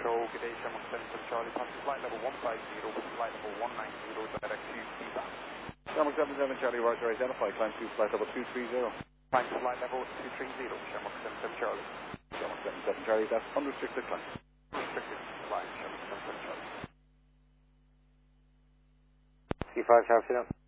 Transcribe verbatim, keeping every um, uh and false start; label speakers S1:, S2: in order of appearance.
S1: Show, good day, Shamrock seven seven Charlie, pass flight level one five zero, flight level one nine zero, direct to feedback.
S2: Shamrock seven seven Charlie, Roger, identify, climb to flight level two three zero.
S1: Climb to flight level two three zero, Shamrock seven seven Charlie.
S2: Shamrock seven seven Charlie, that's unrestricted climb.
S1: Restricted flight, Shamrock seven seven Charlie.
S3: C five, Charlie,